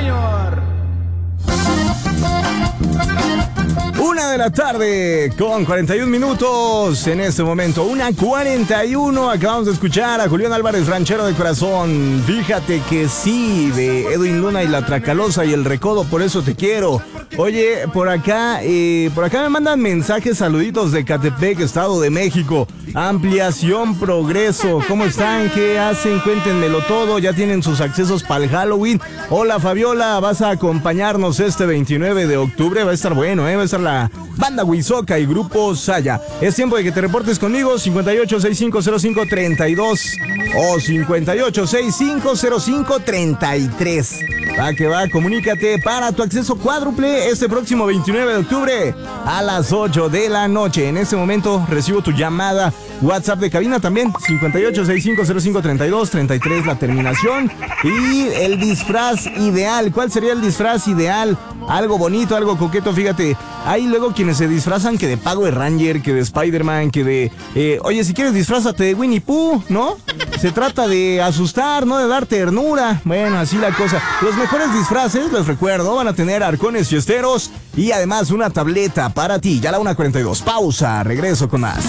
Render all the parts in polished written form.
señor. 1:41 con 41 minutos en este momento. 1:41. Acabamos de escuchar a Julián Álvarez, Ranchero de Corazón. Fíjate que sí, de Edwin Luna y la Tracalosa y el Recodo, por eso te quiero. Oye, por acá me mandan mensajes, saluditos de Catepec, Estado de México. Ampliación Progreso. ¿Cómo están? ¿Qué hacen? Cuéntenmelo todo. Ya tienen sus accesos para el Halloween. Hola, Fabiola, vas a acompañarnos este 29 de octubre. Va a estar bueno, va a estar la Banda Huizoca y Grupo Saya. Es tiempo de que te reportes conmigo. 58650532 o 58650533. Va que va, comunícate para tu acceso cuádruple este próximo 29 de octubre a las 8 de la noche. En este momento recibo tu llamada. WhatsApp de cabina también, 5865053233 la terminación. Y el disfraz ideal, ¿cuál sería el disfraz ideal? Algo bonito, algo coqueto, fíjate. Hay luego quienes se disfrazan que de Power Ranger, que de Spider-Man, que de... oye, si quieres disfrázate de Winnie Pooh, ¿no? Se trata de asustar, no de dar ternura. Bueno, así la cosa. Los mejores disfraces, les recuerdo, van a tener arcones fiesteros y además una tableta para ti. Ya la 1:42. Pausa, regreso con más.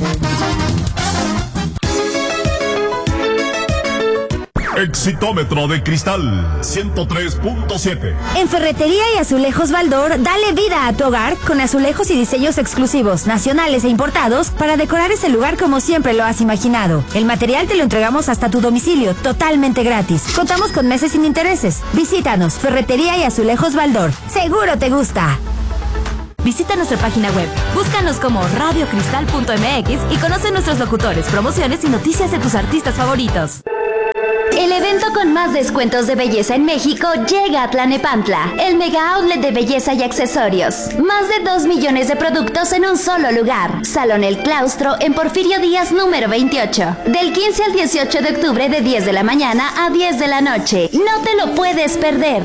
Exitómetro de cristal 103.7. En Ferretería y Azulejos Baldor, dale vida a tu hogar con azulejos y diseños exclusivos, nacionales e importados para decorar ese lugar como siempre lo has imaginado. El material te lo entregamos hasta tu domicilio, totalmente gratis. Contamos con meses sin intereses. Visítanos, Ferretería y Azulejos Baldor. Seguro te gusta. Visita nuestra página web, búscanos como radiocristal.mx y conoce nuestros locutores, promociones y noticias de tus artistas favoritos. El evento con más descuentos de belleza en México llega a Tlanepantla, el mega outlet de belleza y accesorios. Más de 2 millones de productos en un solo lugar. Salón El Claustro en Porfirio Díaz número 28. Del 15 al 18 de octubre de 10 de la mañana a 10 de la noche. No te lo puedes perder.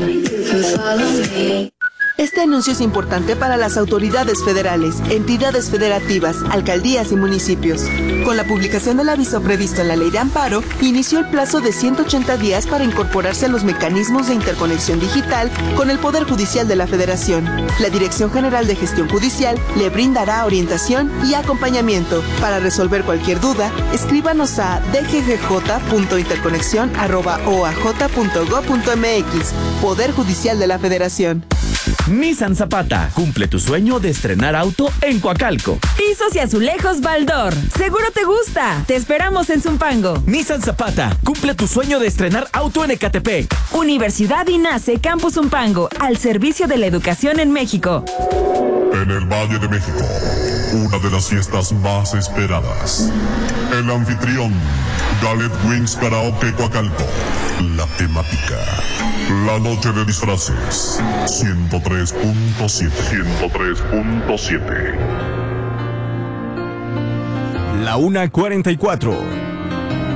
Este anuncio es importante para las autoridades federales, entidades federativas, alcaldías y municipios. Con la publicación del aviso previsto en la Ley de Amparo, inició el plazo de 180 días para incorporarse a los mecanismos de interconexión digital con el Poder Judicial de la Federación. La Dirección General de Gestión Judicial le brindará orientación y acompañamiento. Para resolver cualquier duda, escríbanos a dggj.interconexión@oaj.gov.mx. Poder Judicial de la Federación. Nissan Zapata, cumple tu sueño de estrenar auto en Coacalco. Pisos y azulejos Baldor, seguro te gusta. Te esperamos en Zumpango. Nissan Zapata, cumple tu sueño de estrenar auto en Ecatepec. Universidad INACE Campus Zumpango, al servicio de la educación en México. En el Valle de México, una de las fiestas más esperadas. El anfitrión, Galet Wings Karaoke Coacalco. La temática, la noche de disfraces. 103.7. 103.7. La 1:44.